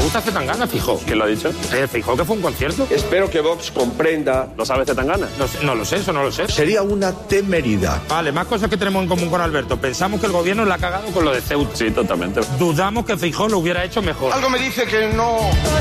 gusta Zetangana, Feijóo. ¿Quién lo ha dicho? Feijóo, que fue un concierto. Espero que Vox comprenda. ¿Lo sabe Zetangana? No lo sé, eso no lo sé. Sería una temeridad. Vale, más cosas que tenemos en común con Alberto. Pensamos que el gobierno la ha cagado con lo de Ceuta. Sí, totalmente. Dudamos que Feijóo lo hubiera hecho mejor. Algo me dice que no.